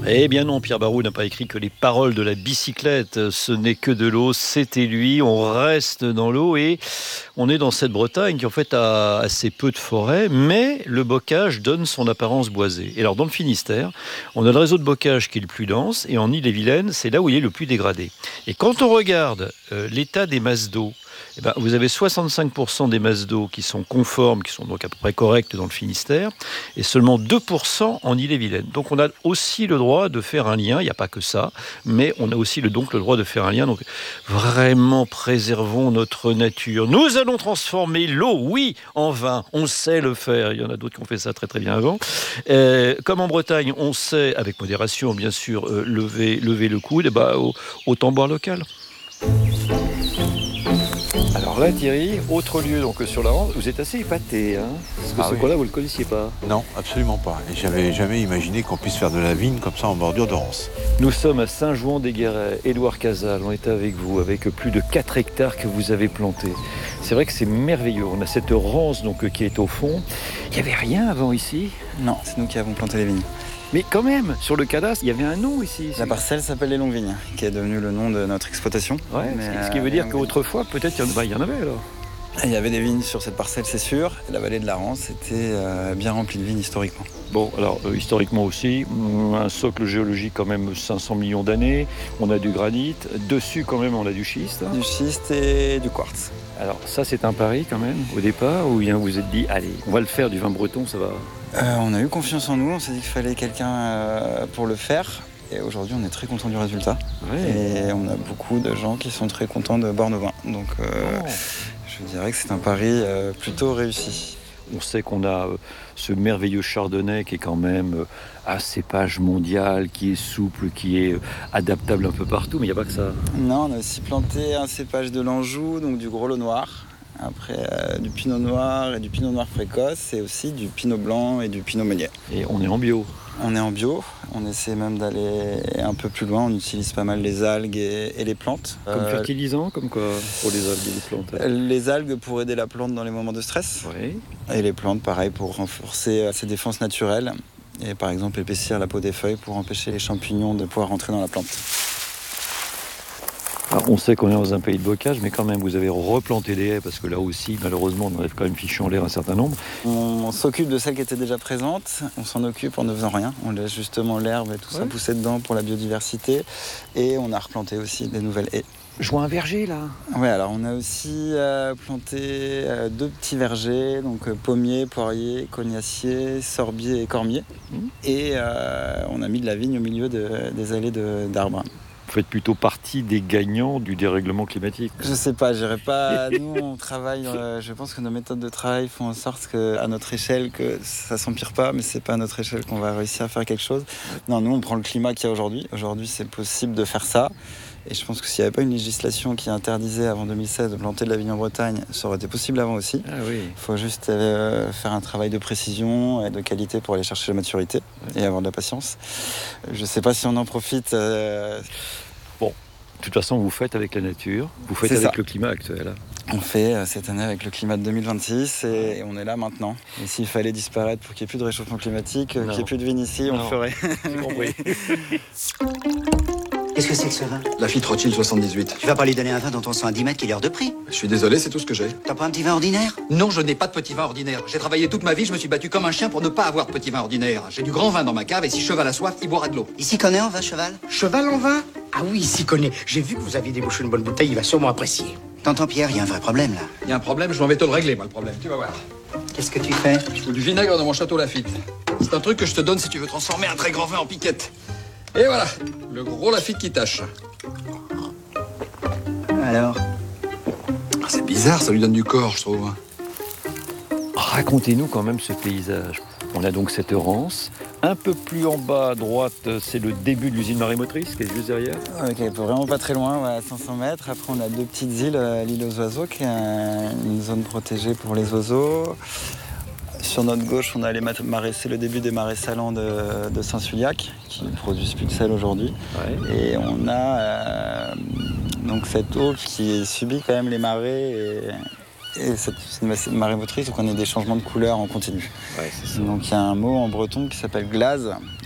Eh bien non, Pierre Barou n'a pas écrit que les paroles de la bicyclette. Ce n'est que de l'eau, c'était lui. On reste dans l'eau et on est dans cette Bretagne qui en fait a assez peu de forêt, mais le bocage donne son apparence boisée. Et alors dans le Finistère, on a le réseau de bocage qui est le plus dense et en Ille-et-Vilaine, c'est là où il est le plus dégradé. Et quand on regarde l'état des masses d'eau, eh ben, vous avez 65% des masses d'eau qui sont conformes, qui sont donc à peu près correctes dans le Finistère, et seulement 2% en Ille-et-Vilaine. Donc on a aussi le droit de faire un lien, il n'y a pas que ça, mais on a aussi donc le droit de faire un lien. Donc vraiment préservons notre nature. Nous allons transformer l'eau, oui, en vin. On sait le faire. Il y en a d'autres qui ont fait ça très très bien avant. Comme en Bretagne, on sait, avec modération bien sûr, lever le coude, et ben, autant boire local. Alors là, Thierry, autre lieu donc sur la Rance, vous êtes assez épaté, hein, parce que ce coin-là, vous ne le connaissiez pas. Non, absolument pas. Et j'avais jamais imaginé qu'on puisse faire de la vigne comme ça en bordure de Rance. Nous sommes à Saint-Jouan-des-Guérets. Édouard Casal, on est avec vous, avec plus de 4 hectares que vous avez plantés. C'est vrai que c'est merveilleux. On a cette Rance donc, qui est au fond. Il n'y avait rien avant ici? Non, c'est nous qui avons planté les vignes. Mais quand même, sur le cadastre, il y avait un nom ici. La parcelle s'appelle les Longues Vignes, qui est devenu le nom de notre exploitation. Ouais, ce qui veut dire qu'autrefois, peut-être, il y en avait alors. Il y avait des vignes sur cette parcelle, c'est sûr. Et la vallée de la Rance était bien remplie de vignes historiquement. Bon, alors historiquement aussi, un socle géologique quand même 500 millions d'années. On a du granit. Dessus quand même, on a du schiste. Du schiste et du quartz. Alors ça, c'est un pari quand même, au départ, où vous vous êtes dit, allez, on va le faire du vin breton, ça va... On a eu confiance en nous, on s'est dit qu'il fallait quelqu'un pour le faire. Et aujourd'hui, on est très content du résultat. Ouais. Et on a beaucoup de gens qui sont très contents de boire nos vins. Donc je dirais que c'est un pari plutôt réussi. On sait qu'on a ce merveilleux chardonnay qui est quand même à cépage mondial, qui est souple, qui est adaptable un peu partout, mais il n'y a pas que ça. Non, on a aussi planté un cépage de l'Anjou, donc du gros lot noir. Après du pinot noir et du pinot noir précoce, et aussi du pinot blanc et du pinot meunier. Et on est en bio. On est en bio, on essaie même d'aller un peu plus loin, on utilise pas mal les algues et les plantes. Comme fertilisant, comme quoi pour les algues et les plantes? Les algues pour aider la plante dans les moments de stress. Oui. Et les plantes, pareil, pour renforcer ses défenses naturelles. Et par exemple épaissir la peau des feuilles pour empêcher les champignons de pouvoir rentrer dans la plante. Alors, on sait qu'on est dans un pays de bocage, mais quand même, vous avez replanté des haies, parce que là aussi, malheureusement, on avait quand même fichu en l'air un certain nombre. On s'occupe de celles qui étaient déjà présentes, on s'en occupe en ne faisant rien. On laisse justement l'herbe et tout ça pousser dedans pour la biodiversité. Et on a replanté aussi des nouvelles haies. Je vois un verger, là. Oui, alors on a aussi planté 2 petits vergers, donc pommier, poirier, cognacier, sorbier et cormier. Et on a mis de la vigne au milieu des allées d'arbres. Vous faites plutôt partie des gagnants du dérèglement climatique. Je sais pas, j'irai pas. Nous, on travaille. Je pense que nos méthodes de travail font en sorte qu'à notre échelle, que ça s'empire pas, mais c'est pas à notre échelle qu'on va réussir à faire quelque chose. Non, nous, on prend le climat qu'il y a aujourd'hui. Aujourd'hui, c'est possible de faire ça. Et je pense que s'il n'y avait pas une législation qui interdisait avant 2016 de planter de la vigne en Bretagne, ça aurait été possible avant aussi. Ah oui. Il faut juste faire un travail de précision et de qualité pour aller chercher la maturité et avoir de la patience. Je ne sais pas si on en profite. Bon, de toute façon, vous faites avec la nature, vous faites avec le climat actuel. On fait cette année avec le climat de 2026 et on est là maintenant. Et s'il fallait disparaître pour qu'il n'y ait plus de réchauffement climatique, qu'il n'y ait plus de vigne ici, on le ferait. J'ai compris. Qu'est-ce que c'est que ce vin? Lafitte Rothschild 78. Tu vas pas lui donner un vin dont on sent à 10 mètres qu'il est hors de prix? Je suis désolé, c'est tout ce que j'ai. T'as pas un petit vin ordinaire? Non, je n'ai pas de petit vin ordinaire. J'ai travaillé toute ma vie, je me suis battu comme un chien pour ne pas avoir de petit vin ordinaire. J'ai du grand vin dans ma cave et si cheval a soif, il boira de l'eau. Il s'y connaît en vin, cheval? Cheval en vin? Ah oui, il s'y connaît. J'ai vu que vous aviez débouché une bonne bouteille, il va sûrement apprécier. T'entends, Pierre, il y a un vrai problème, là. Il y a un problème, je m'en vais te le régler, moi, le problème. Tu vas voir. Qu'est-ce que tu fais? Je fous du vinaigre dans mon château Lafitte. C'est un truc que je te donne si tu veux transformer un très grand vin en piquette. Et voilà, le gros Lafitte qui tâche. Alors? C'est bizarre, ça lui donne du corps, je trouve. Racontez-nous quand même ce paysage. On a donc cette Rance. Un peu plus en bas à droite, c'est le début de l'usine marémotrice qui est juste derrière. Ok, vraiment pas très loin, à 500 mètres. Après, on a 2 petites îles, l'île aux oiseaux, qui est une zone protégée pour les oiseaux. Sur notre gauche, on a c'est le début des marais salants de Saint-Suliac, qui ne produisent plus de sel aujourd'hui. Ouais. Et on a donc cette eau qui subit quand même les marées. Et c'est une marémotrice, donc on a des changements de couleur en continu. Ouais, c'est ça. Donc il y a un mot en breton qui s'appelle glaze,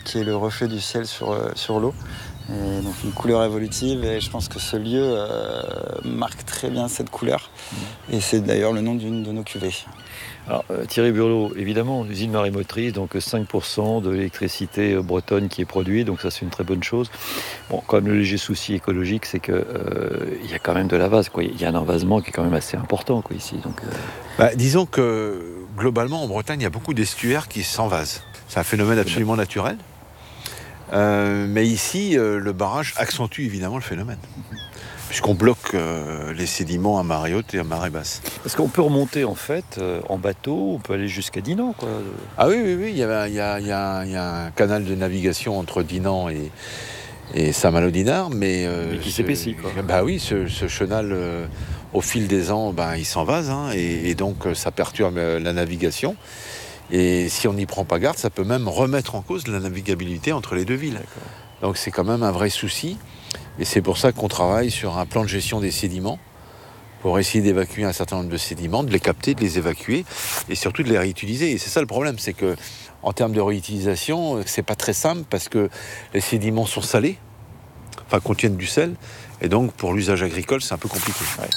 qui est le reflet du ciel sur l'eau. Et donc une couleur évolutive, et je pense que ce lieu marque très bien cette couleur. Et c'est d'ailleurs le nom d'une de nos cuvées. Alors, Thierry Burlot, évidemment, l'usine marémotrice, donc 5% de l'électricité bretonne qui est produite, donc ça c'est une très bonne chose. Bon, quand même le léger souci écologique, c'est que il y a quand même de la vase, quoi. Il y a un envasement qui est quand même assez important, quoi, ici. Donc, Disons que globalement en Bretagne, il y a beaucoup d'estuaires qui s'envasent. C'est un phénomène absolument naturel. Mais ici, le barrage accentue évidemment le phénomène. Puisqu'on bloque les sédiments à marée haute et à marée basse. parce qu'on peut remonter en fait en bateau, on peut aller jusqu'à Dinan, quoi. Ah oui, il y a un canal de navigation entre Dinan et Saint-Malo-Dinard, mais qui s'épaissit, quoi. Bah oui, ce chenal, au fil des ans, il s'envase, hein, et donc ça perturbe la navigation. Et si on n'y prend pas garde, ça peut même remettre en cause la navigabilité entre les deux villes. D'accord. Donc c'est quand même un vrai souci. Et c'est pour ça qu'on travaille sur un plan de gestion des sédiments, pour essayer d'évacuer un certain nombre de sédiments, de les capter, de les évacuer, et surtout de les réutiliser. Et c'est ça le problème, c'est que en termes de réutilisation, c'est pas très simple, parce que les sédiments sont salés, contiennent du sel, et donc pour l'usage agricole, c'est un peu compliqué. Ouais.